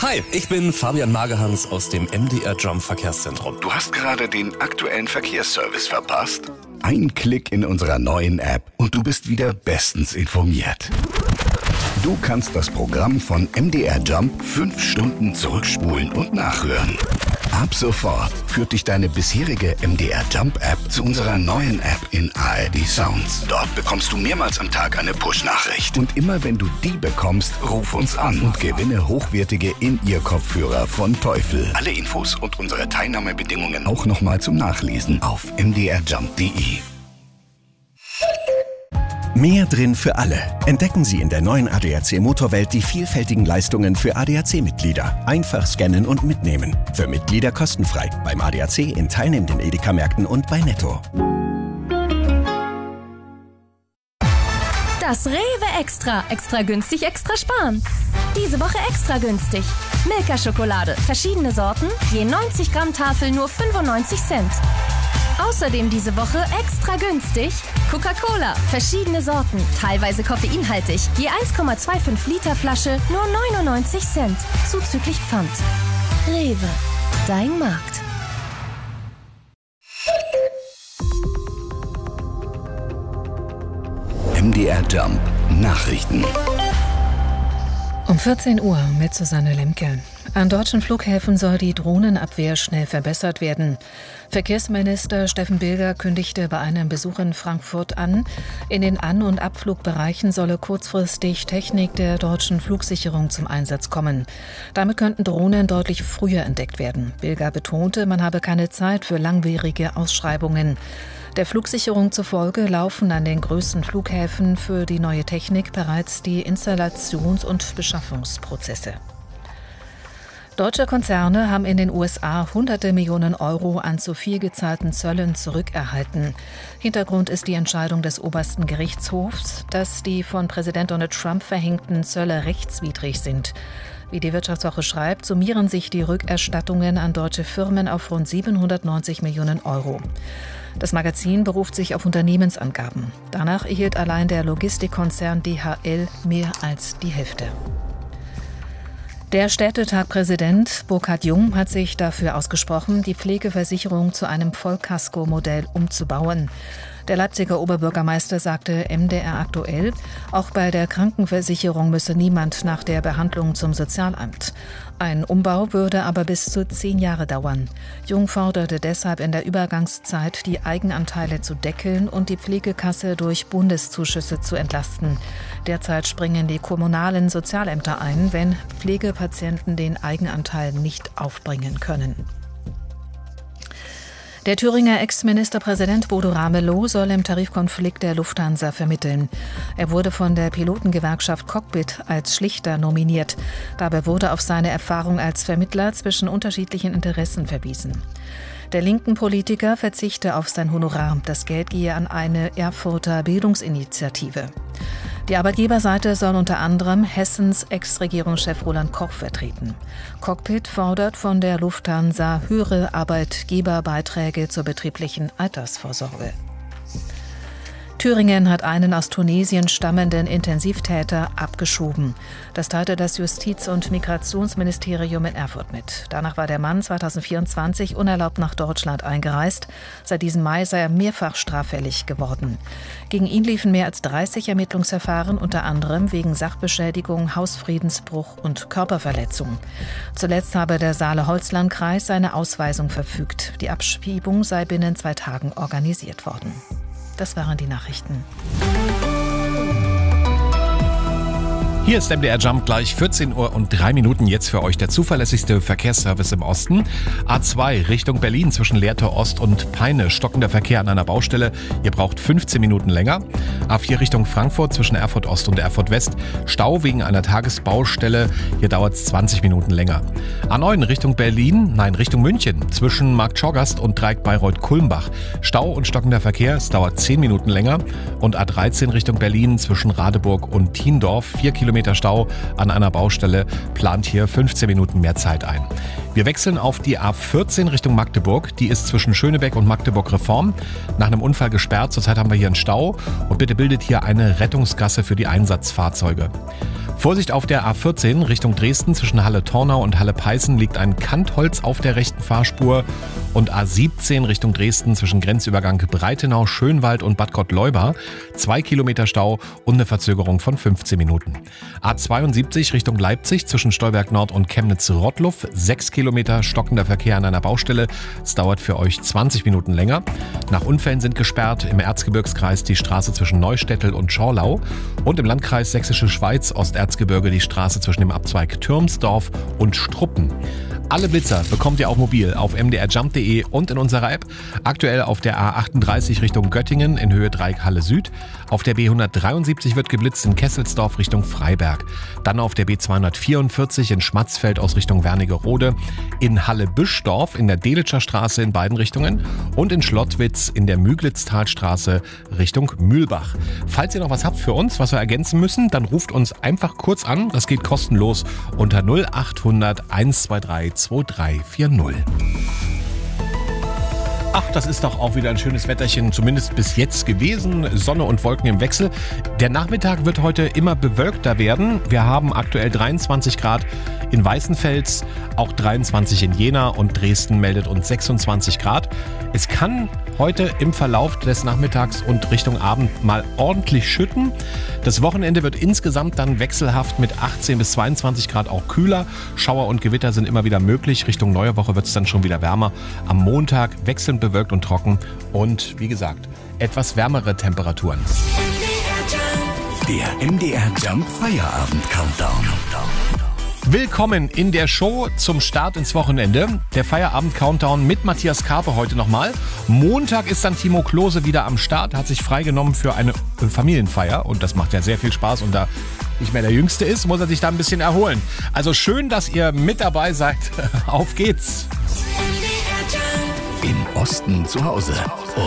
Hi, ich bin Fabian Magehans aus dem MDR Jump Verkehrszentrum. Du hast gerade den aktuellen Verkehrsservice verpasst? Ein Klick in unserer neuen App und du bist wieder bestens informiert. Du kannst das Programm von MDR Jump 5 Stunden zurückspulen und nachhören. Ab sofort führt dich deine bisherige MDR Jump App zu unserer neuen App in ARD Sounds. Dort bekommst du mehrmals am Tag eine Push-Nachricht. Und immer wenn du die bekommst, ruf uns an und gewinne hochwertige In-Ear-Kopfhörer von Teufel. Alle Infos und unsere Teilnahmebedingungen auch nochmal zum Nachlesen auf mdrjump.de. Mehr drin für alle. Entdecken Sie in der neuen ADAC Motorwelt die vielfältigen Leistungen für ADAC-Mitglieder. Einfach scannen und mitnehmen. Für Mitglieder kostenfrei. Beim ADAC in teilnehmenden Edeka-Märkten und bei Netto. Das Rewe Extra. Extra günstig, extra sparen. Diese Woche extra günstig. Milka-Schokolade. Verschiedene Sorten. Je 90 Gramm Tafel nur 95 Cent. Außerdem diese Woche extra günstig Coca-Cola, verschiedene Sorten, teilweise koffeinhaltig, je 1,25 Liter Flasche, nur 99 Cent, zuzüglich Pfand. Rewe, dein Markt. MDR Jump Nachrichten. Um 14 Uhr mit Susanne Lemke. An deutschen Flughäfen soll die Drohnenabwehr schnell verbessert werden. Verkehrsminister Steffen Bilger kündigte bei einem Besuch in Frankfurt an, in den An- und Abflugbereichen solle kurzfristig Technik der deutschen Flugsicherung zum Einsatz kommen. Damit könnten Drohnen deutlich früher entdeckt werden. Bilger betonte, man habe keine Zeit für langwierige Ausschreibungen. Der Flugsicherung zufolge laufen an den größten Flughäfen für die neue Technik bereits die Installations- und Beschaffungsprozesse. Deutsche Konzerne haben in den USA hunderte Millionen Euro an zu viel gezahlten Zöllen zurückerhalten. Hintergrund ist die Entscheidung des obersten Gerichtshofs, dass die von Präsident Donald Trump verhängten Zölle rechtswidrig sind. Wie die Wirtschaftswoche schreibt, summieren sich die Rückerstattungen an deutsche Firmen auf rund 790 Millionen Euro. Das Magazin beruft sich auf Unternehmensangaben. Danach erhielt allein der Logistikkonzern DHL mehr als die Hälfte. Der Städtetagpräsident Burkhard Jung hat sich dafür ausgesprochen, die Pflegeversicherung zu einem Vollkasko-Modell umzubauen. Der Leipziger Oberbürgermeister sagte MDR aktuell, auch bei der Krankenversicherung müsse niemand nach der Behandlung zum Sozialamt. Ein Umbau würde aber bis zu 10 Jahre dauern. Jung forderte deshalb in der Übergangszeit, die Eigenanteile zu deckeln und die Pflegekasse durch Bundeszuschüsse zu entlasten. Derzeit springen die kommunalen Sozialämter ein, wenn Pflegepatienten den Eigenanteil nicht aufbringen können. Der Thüringer Ex-Ministerpräsident Bodo Ramelow soll im Tarifkonflikt der Lufthansa vermitteln. Er wurde von der Pilotengewerkschaft Cockpit als Schlichter nominiert. Dabei wurde auf seine Erfahrung als Vermittler zwischen unterschiedlichen Interessen verwiesen. Der linken Politiker verzichte auf sein Honorar. Das Geld gehe an eine Erfurter Bildungsinitiative. Die Arbeitgeberseite soll unter anderem Hessens Ex-Regierungschef Roland Koch vertreten. Cockpit fordert von der Lufthansa höhere Arbeitgeberbeiträge zur betrieblichen Altersvorsorge. Thüringen hat einen aus Tunesien stammenden Intensivtäter abgeschoben. Das teilte das Justiz- und Migrationsministerium in Erfurt mit. Danach war der Mann 2024 unerlaubt nach Deutschland eingereist. Seit diesem Mai sei er mehrfach straffällig geworden. Gegen ihn liefen mehr als 30 Ermittlungsverfahren, unter anderem wegen Sachbeschädigung, Hausfriedensbruch und Körperverletzung. Zuletzt habe der Saale-Holzland-Kreis seine Ausweisung verfügt. Die Abschiebung sei binnen 2 Tagen organisiert worden. Das waren die Nachrichten. Hier ist MDR Jump, gleich 14 Uhr und 3 Minuten. Jetzt für euch der zuverlässigste Verkehrsservice im Osten. A2 Richtung Berlin zwischen Lehrtor Ost und Peine. Stockender Verkehr an einer Baustelle. Ihr braucht 15 Minuten länger. A4 Richtung Frankfurt zwischen Erfurt Ost und Erfurt West. Stau wegen einer Tagesbaustelle. Hier dauert es 20 Minuten länger. A9 Richtung München zwischen Markt Schorgast und Dreieck Bayreuth-Kulmbach. Stau und stockender Verkehr. Es dauert 10 Minuten länger. Und A13 Richtung Berlin zwischen Radeburg und Thiendorf. 4 Kilometer Stau an einer Baustelle, plant hier 15 Minuten mehr Zeit ein. Wir wechseln auf die A14 Richtung Magdeburg. Die ist zwischen Schönebeck und Magdeburg-Reform nach einem Unfall gesperrt. Zurzeit haben wir hier einen Stau und bitte bildet hier eine Rettungsgasse für die Einsatzfahrzeuge. Vorsicht auf der A14 Richtung Dresden zwischen Halle-Tornau und Halle-Peißen liegt ein Kantholz auf der rechten Fahrspur und A17 Richtung Dresden zwischen Grenzübergang Breitenau, Schönwald und Bad Gottleuba 2 Kilometer Stau und eine Verzögerung von 15 Minuten. A72 Richtung Leipzig zwischen Stolberg Nord und Chemnitz-Rottluff 6 Kilometer stockender Verkehr an einer Baustelle. Es dauert für euch 20 Minuten länger. Nach Unfällen sind gesperrt im Erzgebirgskreis die Straße zwischen Neustädtel und Schorlau und im Landkreis Sächsische Schweiz Osterzgebirge die Straße zwischen dem Abzweig Türmsdorf und Struppen. Alle Blitzer bekommt ihr auch mobil auf mdrjump.de und in unserer App. Aktuell auf der A38 Richtung Göttingen in Höhe Dreieck Halle Süd. Auf der B173 wird geblitzt in Kesselsdorf Richtung Freiberg. Dann auf der B244 in Schmatzfeld aus Richtung Wernigerode. In Halle-Büschdorf in der Delitscher Straße in beiden Richtungen. Und in Schlottwitz in der Müglitztalstraße Richtung Mühlbach. Falls ihr noch was habt für uns, was wir ergänzen müssen, dann ruft uns einfach kurz an. Das geht kostenlos unter 0800 123 2340. Ach, das ist doch auch wieder ein schönes Wetterchen, zumindest bis jetzt gewesen. Sonne und Wolken im Wechsel. Der Nachmittag wird heute immer bewölkter werden. Wir haben aktuell 23 Grad in Weißenfels, auch 23 in Jena und Dresden meldet uns 26 Grad. Es kann heute im Verlauf des Nachmittags und Richtung Abend mal ordentlich schütten. Das Wochenende wird insgesamt dann wechselhaft mit 18 bis 22 Grad auch kühler. Schauer und Gewitter sind immer wieder möglich. Richtung neue Woche wird es dann schon wieder wärmer. Am Montag wechselnd bewölkt und trocken und wie gesagt, etwas wärmere Temperaturen. Der MDR Jump Feierabend Countdown. Willkommen in der Show zum Start ins Wochenende. Der Feierabend-Countdown mit Matthias Karpe heute nochmal. Montag ist dann Timo Klose wieder am Start, hat sich freigenommen für eine Familienfeier und das macht ja sehr viel Spaß und da nicht mehr der Jüngste ist, muss er sich da ein bisschen erholen. Also schön, dass ihr mit dabei seid. Auf geht's! Im Osten zu Hause.